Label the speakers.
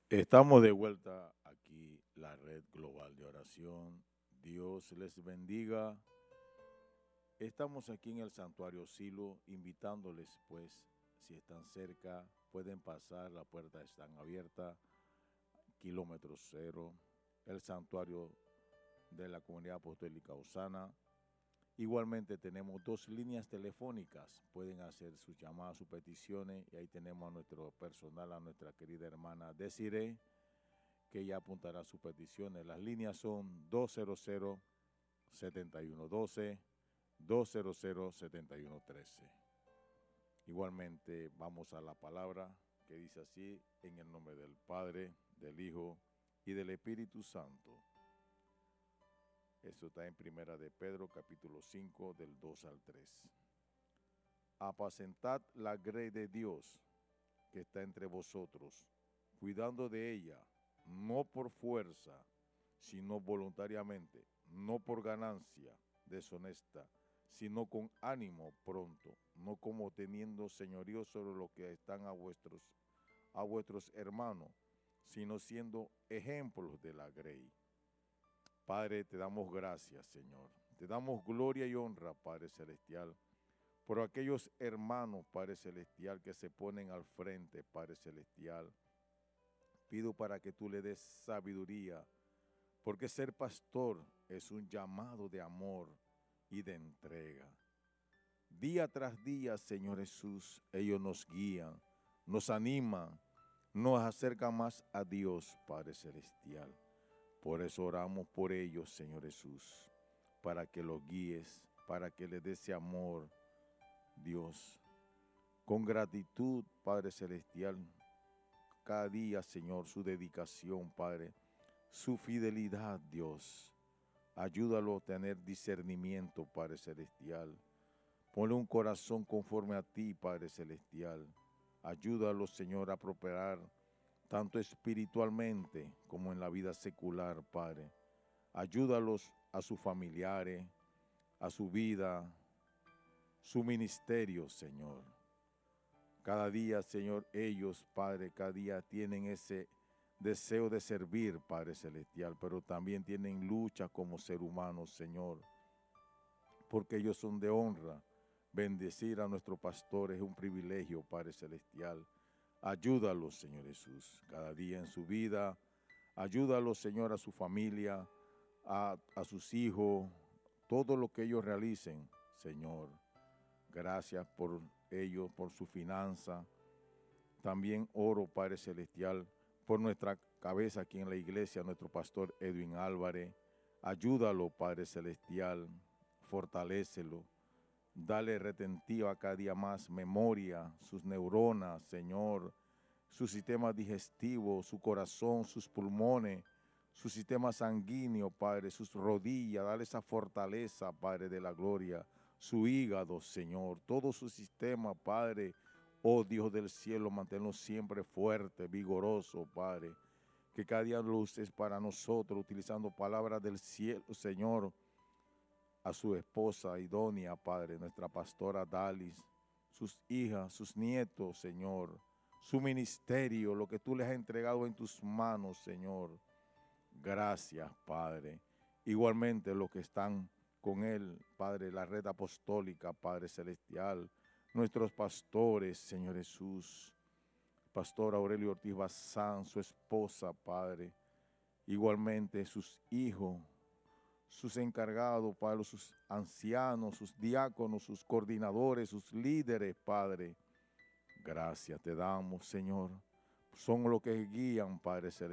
Speaker 1: Estamos de vuelta aquí, la red global de oración. Dios les bendiga. Estamos aquí en el santuario Silo, invitándoles, pues, si están cerca, pueden pasar, las puertas están abiertas, kilómetro cero, el santuario de la comunidad apostólica Osana. Igualmente tenemos dos líneas telefónicas, pueden hacer sus llamadas, sus peticiones, y ahí tenemos a nuestro personal, a nuestra querida hermana Desiree, que ella apuntará sus peticiones. Las líneas son 200-7112, 200-7113. Igualmente vamos a la palabra que dice así, en el nombre del Padre, del Hijo y del Espíritu Santo. Esto está en Primera de Pedro, capítulo 5, del 2 al 3. Apacentad la grey de Dios que está entre vosotros, cuidando de ella, no por fuerza, sino voluntariamente, no por ganancia deshonesta, sino con ánimo pronto, no como teniendo señorío sobre los que están a vuestros hermanos, sino siendo ejemplos de la grey. Padre, te damos gracias, Señor. Te damos gloria y honra, Padre Celestial, por aquellos hermanos, Padre Celestial, que se ponen al frente, Padre Celestial. Pido para que tú le des sabiduría, porque ser pastor es un llamado de amor y de entrega. Día tras día, Señor Jesús, ellos nos guían, nos animan, nos acercan más a Dios, Padre Celestial. Por eso oramos por ellos, Señor Jesús, para que los guíes, para que les des ese amor, Dios. Con gratitud, Padre Celestial, cada día, Señor, su dedicación, Padre, su fidelidad, Dios. Ayúdalo a tener discernimiento, Padre Celestial. Ponle un corazón conforme a ti, Padre Celestial. Ayúdalo, Señor, a prosperar tanto espiritualmente como en la vida secular, Padre. Ayúdalos a sus familiares, a su vida, su ministerio, Señor. Cada día, Señor, ellos, Padre, cada día tienen ese deseo de servir, Padre Celestial, pero también tienen lucha como ser humanos, Señor, porque ellos son de honra. Bendecir a nuestro pastor es un privilegio, Padre Celestial. Ayúdalos, Señor Jesús, cada día en su vida. Ayúdalos, Señor, a su familia, a sus hijos, todo lo que ellos realicen, Señor. Gracias por ellos, por su finanza. También oro, Padre Celestial, por nuestra cabeza aquí en la iglesia, nuestro pastor Edwin Álvarez. Ayúdalo, Padre Celestial, fortalécelo. Dale retentiva cada día más memoria, sus neuronas, Señor, su sistema digestivo, su corazón, sus pulmones, su sistema sanguíneo, Padre, sus rodillas, dale esa fortaleza, Padre de la gloria, su hígado, Señor, todo su sistema, Padre, oh Dios del cielo, manténlo siempre fuerte, vigoroso, Padre, que cada día luces para nosotros, utilizando palabras del cielo, Señor, a su esposa idónea, Padre, nuestra pastora Dalis, sus hijas, sus nietos, Señor, su ministerio, lo que tú les has entregado en tus manos, Señor. Gracias, Padre. Igualmente los que están con él, Padre, la red apostólica, Padre Celestial, nuestros pastores, Señor Jesús, Pastor Aurelio Ortiz Bazán, su esposa, Padre, igualmente sus hijos, sus encargados, Padre, sus ancianos, sus diáconos, sus coordinadores, sus líderes, Padre. Gracias te damos, Señor. Son los que guían, Padre Celestial.